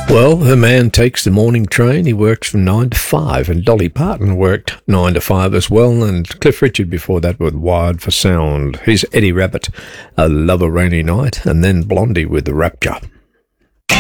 Well, the man takes the morning train. He works from 9 to 5, and Dolly Parton worked 9 to 5 as well, and Cliff Richard before that with Wired for Sound. Here's Eddie Rabbit, A Love a Rainy Night, and then Blondie with The Rapture.